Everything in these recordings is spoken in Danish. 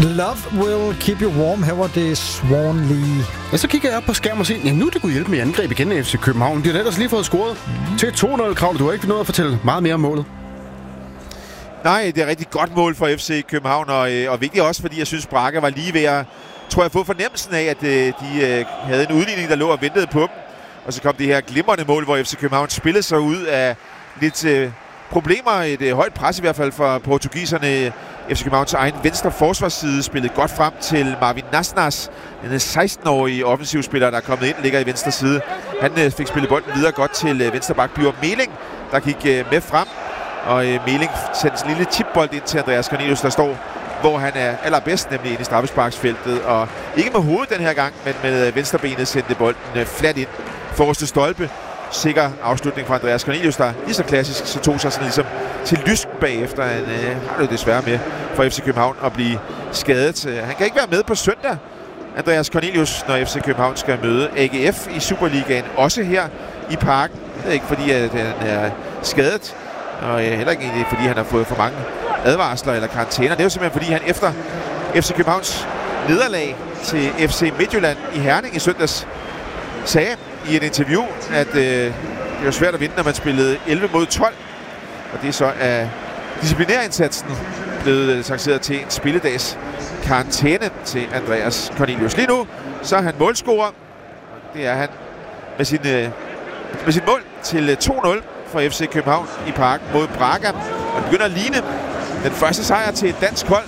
Love Will Keep You Warm. Her var det Swan Lee. Ja, så kigger jeg op på skærmen og siger, nu det kunne hjælpe med angreb igen af FC København. De har ellers lige fået scoret til 2-0, Krav. Du har ikke nået at fortælle meget mere om målet. Nej, det er et rigtig godt mål for FC København, og vigtigt også, fordi jeg synes, Braga var lige ved at, tror jeg, få fornemmelsen af, at de havde en udligning, der lå og ventede på dem. Og så kom det her glimrende mål, hvor FC København spillede sig ud af lidt problemer. Et højt pres i hvert fald for portugiserne. FC Københavns egen venstre forsvarsside spillede godt frem til Marvin Nasnas, den 16-årige offensivspiller, der er kommet ind, ligger i venstre side. Han fik spillet bolden videre godt til venstreback Bjørn Meling, der gik med frem. Og Meling sendte en lille chipbold ind til Andreas Cornelius, der står, hvor han er allerbedst, nemlig inde i straffesparksfeltet. Og ikke med hovedet den her gang, men med venstrebenet sendte bolden fladt ind. Forreste stolpe. Sikker afslutning fra Andreas Cornelius, der lige så klassisk, så tog sig sådan ligesom til lysken bagefter. Han har det desværre med for FC København at blive skadet. Han kan ikke være med på søndag, Andreas Cornelius, når FC København skal møde AGF i Superligaen. Også her i Parken. Det er ikke fordi, at han er skadet, og heller ikke egentlig, fordi han har fået for mange advarsler eller karantæner. Det er jo simpelthen, fordi han efter FC Københavns nederlag til FC Midtjylland i Herning i søndags sagde i et interview, at det var svært at vinde, når man spillede 11 mod 12. Og det er så af disciplinærindsatsen blevet sanktioneret til en spilledags karantæne til Andreas Cornelius. Lige nu så er han målscorer. Det er han med sin mål til 2-0 for FC København i Parken mod Braga. Og det begynder at ligne den første sejr til et dansk hold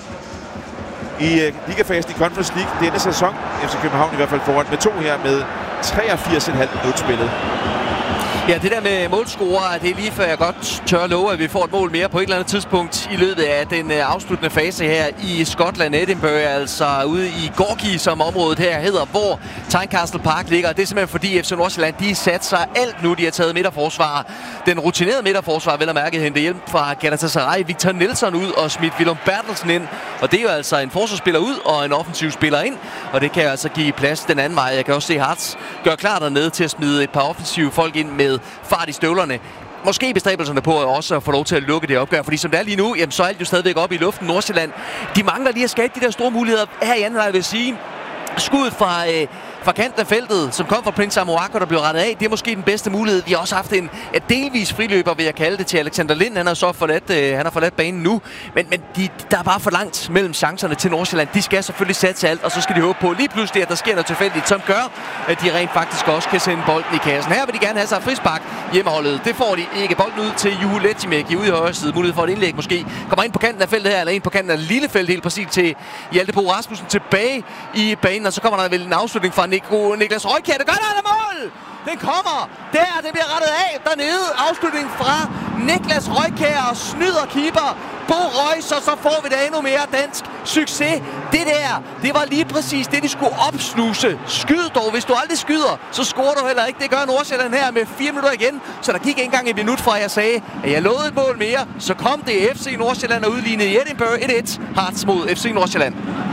i ligafasen i Conference League denne sæson. FC København i hvert fald foran med 2 her med 83,5 minut spillet. Ja, det der med målscorer, det er lige før jeg godt tør love, at vi får et mål mere på et eller andet tidspunkt i løbet af den afsluttende fase her i Skotland, Edinburgh, altså ude i Gorgie, som området her hedder, hvor Tynecastle Park ligger. Det er simpelthen fordi FC Nordsjælland, de satser alt nu. De har taget midterforsvar. Den rutinerede midterforsvar, vel at mærke, hente hjælp fra Galatasaray, Victor Nelson ud og smidt Willem Bertelsen ind. Og det er jo altså en forsvarsspiller ud og en offensiv spiller ind. Og det kan altså give plads den anden vej. Jeg kan også se Hartz gøre klar dernede til at smide et par offensive folk ind med fart i støvlerne. Måske bestræbelserne på også at få lov til at lukke det opgør, fordi som det er lige nu, jamen, så er alt jo stadigvæk oppe i luften. Nordsjælland, de mangler lige at skabe de der store muligheder her i anden, jeg vil sige. Skuddet fra kanten af feltet, som kom fra Prince Amoako, der blev rettet af. Det er måske den bedste mulighed. Vi har også haft en delvis friløber, vil jeg kalde det, til Alexander Lind. Han har så forladt banen nu. Men der er bare for langt mellem chancerne til Nordsjælland. De skal selvfølgelig satse alt, og så skal de håbe på lige pludselig, at der sker noget tilfældigt, som gør, at de rent faktisk også kan sende bolden i kassen. Her vil de gerne have sig frispark hjemmeholdet. Det får de ikke. Bolden ud til Juhu Lechimek ude i højre side. Mulighed for et indlæg måske. Kommer ind på kanten af feltet her, eller ind på kanten af lille felt helt præcis til Hjalte Bo Rasmussen tilbage i banen. Og så kommer der vel en afslutning fra Niklas Røykjær. Det gør der mål! Den kommer! Det bliver rettet af dernede. Afslutning fra Niklas Røykjær og snyder keeper Bo Reus, og så får vi da endnu mere dansk succes. Det var lige præcis det, de skulle opsnuse. Skyd dog. Hvis du aldrig skyder, så scorer du heller ikke. Det gør Nordsjælland her med 4 minutter igen. Så der gik ikke engang et minut fra, jeg sagde, at jeg lovede et mål mere. Så kom det FC Nordsjælland og udlignede i Edinburgh 1-1. Hartz mod FC Nordsjælland.